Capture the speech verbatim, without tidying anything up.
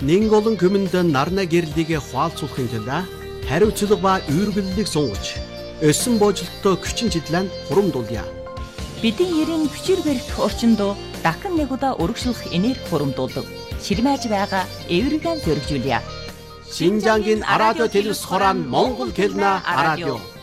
Нэн олон хүмүнд нарна гэрлийг хуалцуулахын тулд хариуцлага ба үүргэллийг сунгаж өсөн боожлолттой хүчин чиглэн хурамдуулъя. Бидний ерийн хүчээр барих орчинд дахин нэг удаа өргөжлөх энерги хурамдуулдаг. Ширмэж байгаа эвэргэн зөргижүүлье. Шинжангийн радио телевиз хорон Монгол хэлнэ радио.